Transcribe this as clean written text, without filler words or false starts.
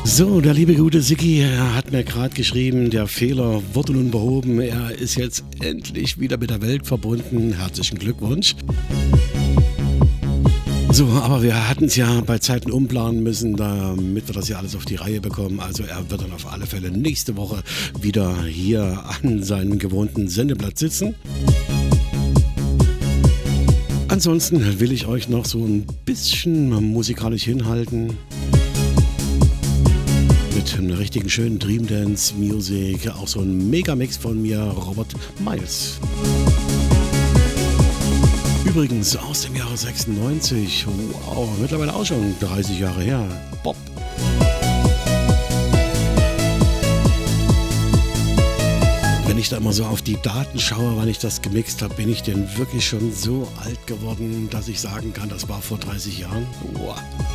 So, der liebe gute Sigi, er hat mir gerade geschrieben, der Fehler wurde nun behoben. Er ist jetzt endlich wieder mit der Welt verbunden. Herzlichen Glückwunsch. So, aber wir hatten es ja bei Zeiten umplanen müssen, damit wir das ja alles auf die Reihe bekommen. Also er wird dann auf alle Fälle nächste Woche wieder hier an seinem gewohnten Sendeplatz sitzen. Ansonsten will ich euch noch so ein bisschen musikalisch hinhalten. Mit einem richtigen schönen Dream Dance Music, auch so ein Megamix von mir, Robert Miles. Übrigens aus dem Jahre 96, wow, mittlerweile auch schon 30 Jahre her, Bob. Wenn ich da immer so auf die Daten schaue, wann ich das gemixt habe, bin ich denn wirklich schon so alt geworden, dass ich sagen kann, das war vor 30 Jahren. Wow.